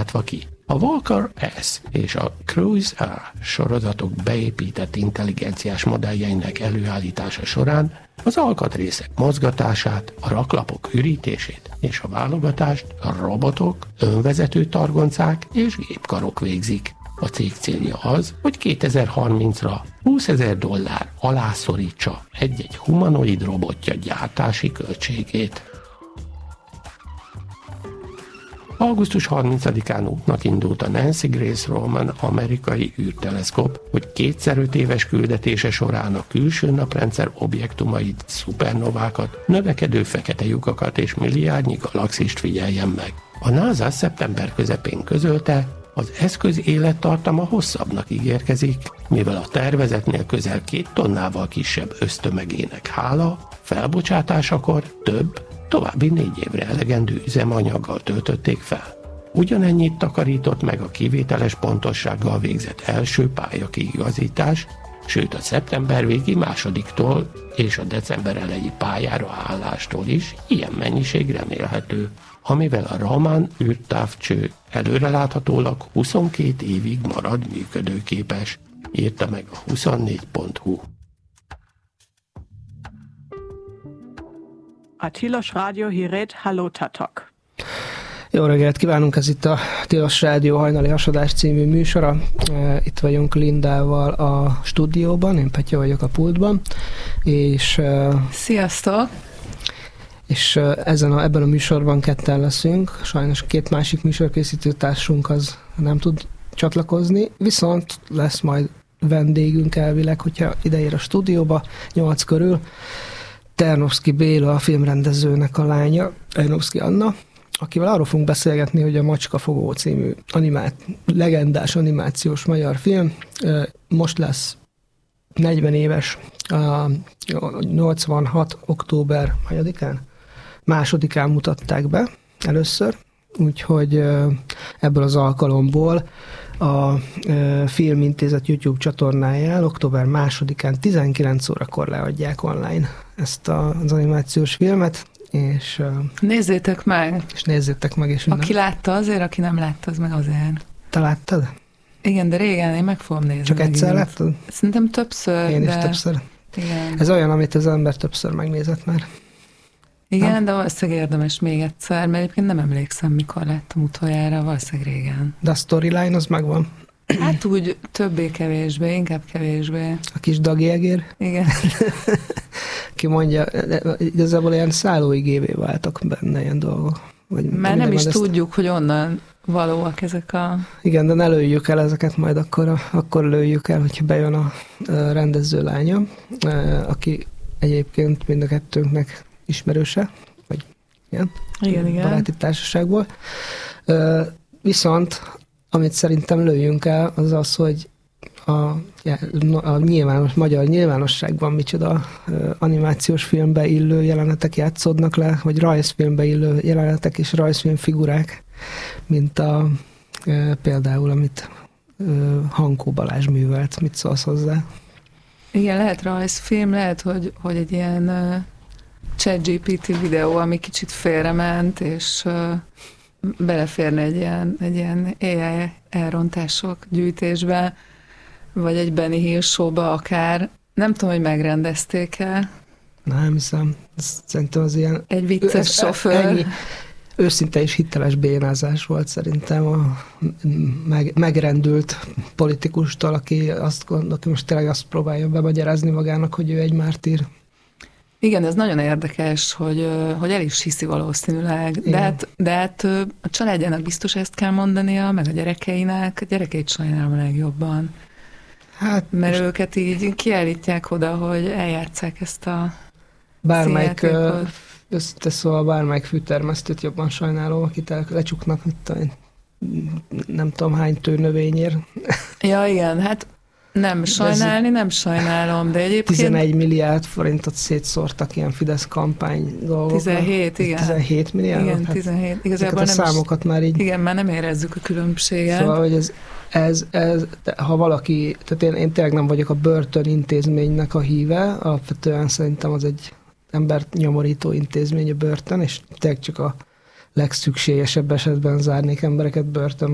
váltva ki. A Walker S és a Cruise R sorozatok beépített intelligenciás modelljeinek előállítása során az alkatrészek mozgatását, a raklapok ürítését és a válogatást a robotok, önvezető targoncák és gépkarok végzik. A cég célja az, hogy 2030-ra $20,000 alá szorítsa egy-egy humanoid robotja gyártási költségét. Augusztus 30-án útnak indult a Nancy Grace Roman amerikai űrteleszkóp, hogy 2x5 éves küldetése során a külső naprendszer objektumait, szupernovákat, növekedő fekete lyukakat és milliárdnyi galaxist figyeljen meg. A NASA szeptember közepén közölte, az eszköz élettartama hosszabbnak ígérkezik, mivel a tervezetnél közel 2 tonnával kisebb ösztömegének hála, felbocsátásakor több, további 4 évre elegendő üzemanyaggal töltötték fel. Ugyanennyit takarított meg a kivételes pontossággal végzett első pályakiigazítás, sőt a szeptember végi másodiktól és a december eleji pályára állástól is ilyen mennyiség remélhető, amivel a Raman űrtávcső előreláthatólag 22 évig marad működőképes, írta meg a 24.hu. A Tilos Rádió hírét hallottatok. Jó reggelt kívánunk, ez itt a Tilos Rádió hajnali hasadás című műsora. Itt vagyunk Lindával a stúdióban, én Petya vagyok a pultban. És, sziasztok! És ebben a műsorban ketten leszünk. Sajnos 2 másik műsorkészítő társunk az nem tud csatlakozni, viszont lesz majd vendégünk elvileg, hogyha ideér a stúdióba 8 körül. Ternovszky Béla, a filmrendezőnek a lánya, Ternovszky Anna, akivel arról fogunk beszélgetni, hogy a Macskafogó című legendás animációs magyar film most lesz 40 éves, 86. október 2-án mutatták be először, úgyhogy ebből az alkalomból a Filmintézet YouTube csatornáján október 2-án 19 órakor leadják online ezt az animációs filmet, és nézzétek meg! És nézzétek meg, és aki látta azért, aki nem látta, az meg azért. Te láttad? Igen, de régen én meg fogom nézni. Csak egyszer láttad? Szerintem többször. Én is többször. Igen. Ez olyan, amit az ember többször megnézett már. Igen, nem? De valószínűleg érdemes még egyszer, mert egyébként nem emlékszem, mikor láttam utoljára, valószínűleg régen. De a storyline az megvan. Hát úgy többé-kevésbé, inkább kevésbé. A kis Dagi Egér? Igen. Ki mondja, igazából ilyen szállóigévé váltak benne ilyen dolgok. Már nem is tudjuk, hogy onnan valóak ezek a... Igen, de ne lőjük el ezeket, majd akkor lőjük el, hogyha bejön a rendező lánya, aki egyébként mind a kettőnknek ismerőse, vagy ilyen, igen. baráti társaságból. Viszont, amit szerintem lőjünk el, az az, hogy a magyar nyilvánosságban micsoda animációs filmbe illő jelenetek játszódnak le, vagy rajzfilmbe illő jelenetek és rajzfilmfigurák, mint például, amit Hankó Balázs művelt. Mit szólsz hozzá? Igen, lehet rajzfilm, lehet, hogy egy ilyen ChatGPT videó, ami kicsit félrement, és beleférne egy ilyen AI elrontások gyűjtésbe, vagy egy Benny Hill show-ba akár. Nem tudom, hogy megrendezték-e. Nem hiszem. Szerintem az ilyen... Egy vicces sofőr. Ennyi őszinte és hiteles bénázás volt szerintem a megrendült politikustól, aki most tényleg azt próbálja bemagyarázni magának, hogy ő egy mártír. Igen, ez nagyon érdekes, hogy el is hiszi valószínűleg. De hát a családjának biztos ezt kell mondania, meg a gyerekeinek. A gyerekeit sajnálom a legjobban. Hát, mert őket így kiállítják oda, hogy eljátsszák ezt a bármelyik szóval bármelyik fűtermesztőt jobban sajnálom, akit lecsuknak, nem tudom hány tőnövényért. Ja, igen, hát nem sajnálom, de egyébként... 11 milliárd forintot szétszórtak ilyen Fidesz kampány dolgokra. 17, igen. 17 milliárd? Igen, 17. Igazából a számokat már így... Igen, már nem érezzük a különbséget. Szóval, hogy ez ha valaki, tehát én tényleg nem vagyok a börtönintézménynek a híve, alapvetően szerintem az egy embert nyomorító intézmény a börtön, és tényleg csak a legszükségesebb esetben zárnék embereket börtönbe,